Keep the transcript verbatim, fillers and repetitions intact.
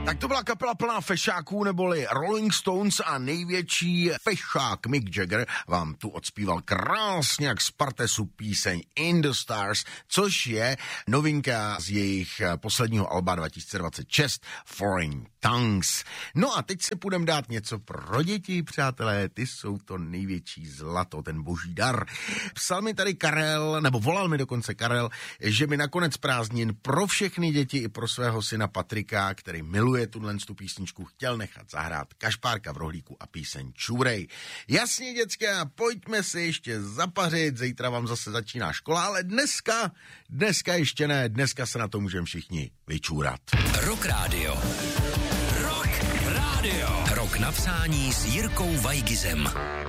Tak to byla kapela plná fešáků, neboli Rolling Stones, a největší fešák Mick Jagger vám tu odspíval krásně jak z Partesu píseň In the Stars, což je novinka z jejich posledního alba dva tisíce dvacet šest Foreign Tongues. No a teď se půjdeme dát něco pro děti, přátelé, ty jsou to největší zlato, ten boží dar. Psal mi tady Karel, nebo volal mi dokonce Karel, že mi nakonec prázdnin pro všechny děti i pro svého syna Patrika, který miluje tuhle tu písničku, chtěl nechat zahrát Kašpárka v rohlíku a píseň Čůrej. Jasně, děcka, pojďme si ještě zapařit, zítra vám zase začíná škola, ale dneska, dneska ještě ne, dneska se na to můžeme všichni vyčůrat. Rock Radio. Rock Radio. Rok napsání s Jirkou Vajgizem.